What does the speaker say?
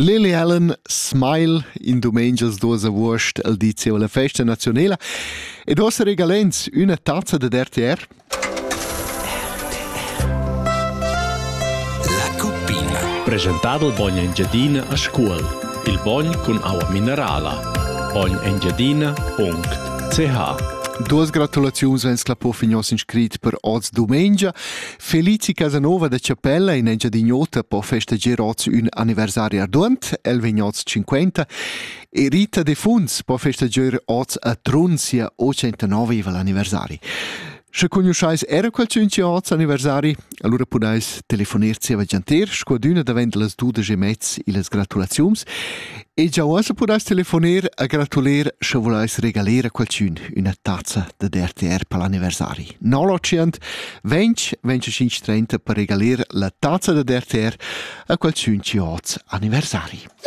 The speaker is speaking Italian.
Lily Allen, Smile, in domengias 2 agost, al dizio la festa nazionale. E dos regalents, una tazza de RTR. La Cuppina. Presentato il Bogn Engiadina a scuola. Il Bogn con acqua minerale. bognengiadina.ch. Duas gratulazioni vens clapò fignos inscrit per oz domengia. Felici Casanova de Ciapella in Engiadignota po festeger oz un anniversari ardunt, el vignoz 50. E Rita De Funz po festeger oz a Trunzia 89 l'anniversari. Se conoscais era quel 5 anniversari, allora podais telefonirci a Gianter, squaduna davant las 12:30 e las gratulazions. E già ora podais telefonir a gratuler se volais regalare a qualcun una tazza de RTR per l'anniversari. 900 20 25 30 per regalare la tazza de RTR a qualcun 5 anniversari.